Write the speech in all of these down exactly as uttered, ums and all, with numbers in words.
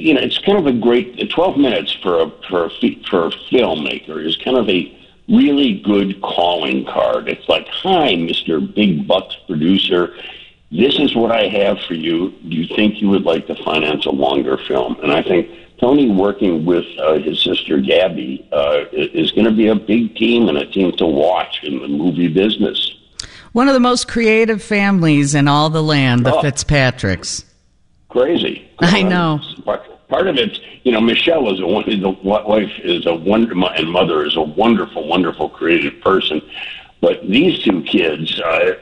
you know, it's kind of a great twelve minutes for a for a for a filmmaker is kind of a really good calling card. It's like, hi, Mister Big Bucks producer. This is what I have for you. Do you think you would like to finance a longer film? And I think Tony working with uh, his sister Gabby uh, is going to be a big team and a team to watch in the movie business. One of the most creative families in all the land, the oh, Fitzpatricks. Crazy. I know. Part, part of it, you know, Michelle is a the wife is a wonder, and mother is a wonderful, wonderful creative person. But these two kids, uh,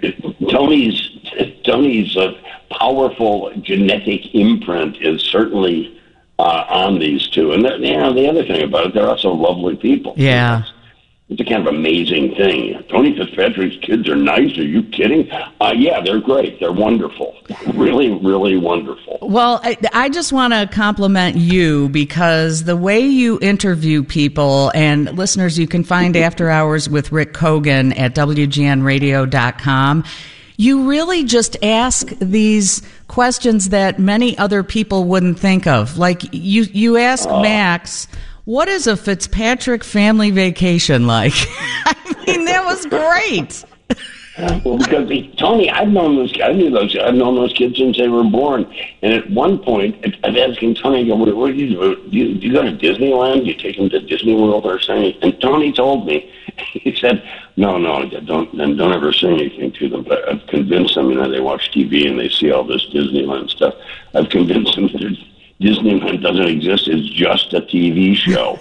Tony's Tony's uh, powerful genetic imprint is certainly uh, on these two. And you know, the other thing about it, they're also lovely people. Yeah. It's, it's a kind of amazing thing. Tony Fitzpatrick's kids are nice. Are you kidding? Uh, yeah, they're great. They're wonderful. Really, really wonderful. Well, I, I just want to compliment you because the way you interview people, and listeners, you can find After Hours with Rick Kogan at W G N radio dot com. You really just ask these questions that many other people wouldn't think of. Like you, you ask uh, Max, what is a Fitzpatrick family vacation like? I mean, that was great. Well, because Tony, I've known those. I knew those. I've known those kids since they were born. And at one point, I'm asking Tony, I go, "What, what do you do? Do you, do you go to Disneyland? Do you take them to Disney World or something?" And Tony told me, he said, "No, no, don't, and don't ever say anything to them." But I've convinced them. You know, they watch T V and they see all this Disneyland stuff. I've convinced them that Disneyland doesn't exist. It's just a T V show.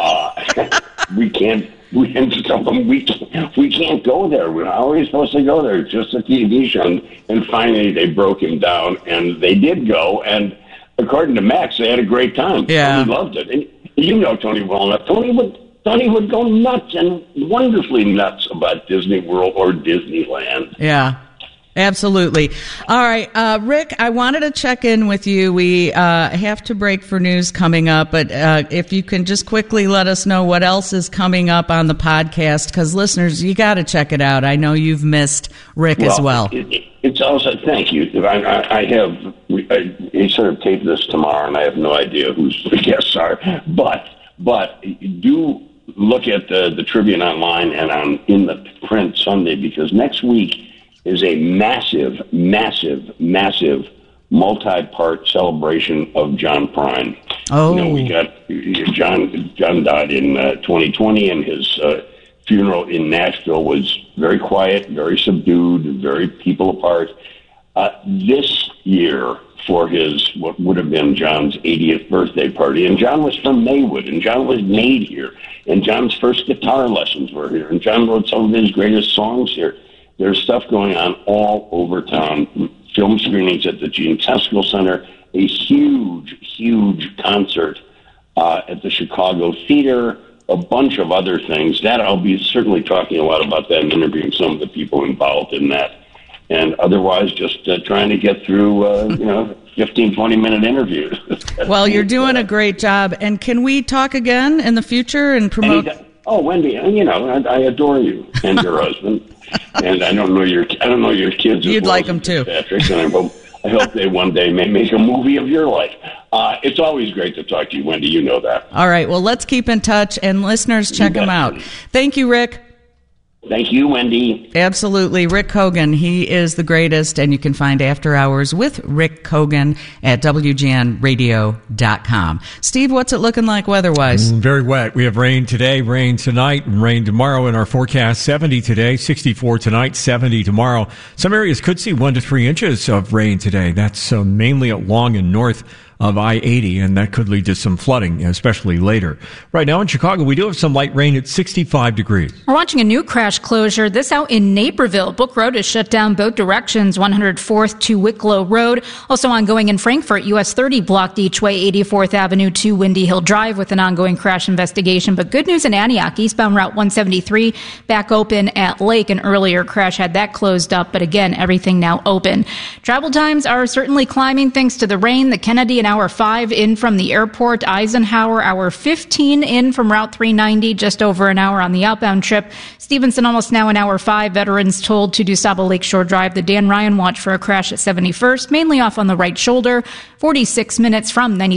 uh, we can't. We had to tell them we can't, we can't go there. How are we supposed to go there? It's just a T V show. And, and finally, they broke him down, and they did go. And according to Max, they had a great time. Yeah, Tony loved it. And you know Tony well enough. Tony would Tony would go nuts and wonderfully nuts about Disney World or Disneyland. Yeah. Absolutely. All right, uh, Rick, I wanted to check in with you. We uh, have to break for news coming up, but uh, if you can just quickly let us know what else is coming up on the podcast, because listeners, you got to check it out. I know you've missed Rick well, as well. It, it, it's also, thank you. I, I, I have, I, I sort of taped this tomorrow, and I have no idea who the guests are, but, but do look at the, the Tribune online and on in the print Sunday, because next week is a massive, massive, massive multi-part celebration of John Prine. Oh, you know, we got John. John died in uh, twenty twenty, and his uh, funeral in Nashville was very quiet, very subdued, very people apart. Uh, this year, for his what would have been John's eightieth birthday party, and John was from Maywood, and John was made here, and John's first guitar lessons were here, and John wrote some of his greatest songs here. There's stuff going on all over town. Film screenings at the Gene Teskel Center, a huge, huge concert uh, at the Chicago Theater, a bunch of other things. That I'll be certainly talking a lot about that and interviewing some of the people involved in that. And otherwise, just uh, trying to get through, uh, you know, fifteen, twenty-minute interviews. Well, you're doing a great job. And can we talk again in the future and promote? Anytime. Oh, Wendy, you know, I, I adore you and your husband. And I don't know your I don't know your kids. You'd like them too, Patrick. And I hope I hope they one day may make a movie of your life. Uh, it's always great to talk to you, Wendy. You know that. All right. Well, let's keep in touch, and listeners, check him out. Thank you, Rick. Thank you, Wendy. Absolutely. Rick Kogan, he is the greatest, and you can find After Hours with Rick Kogan at W G N radio dot com. Steve, what's it looking like weather-wise? Mm, very wet. We have rain today, rain tonight, and rain tomorrow in our forecast. seventy today, sixty-four tonight, seventy tomorrow. Some areas could see one to three inches of rain today. That's uh, mainly along and north of I eighty, and that could lead to some flooding, especially later. Right now in Chicago, we do have some light rain at sixty-five degrees. We're watching a new crash closure. This out in Naperville. Book Road is shut down both directions, one hundred fourth to Wicklow Road. Also ongoing in Frankfort, U S thirty blocked each way, eighty-fourth Avenue to Windy Hill Drive with an ongoing crash investigation. But good news in Antioch, eastbound Route one seventy-three back open at Lake. An earlier crash had that closed up, but again, everything now open. Travel times are certainly climbing thanks to the rain. The Kennedy and hour five in from the airport. Eisenhower, hour fifteen in from Route three ninety, just over an hour on the outbound trip. Stevenson almost now an hour five. Veterans told to DuSable Lakeshore Drive. The Dan Ryan watch for a crash at seventy-first, mainly off on the right shoulder. forty-six minutes from ninety.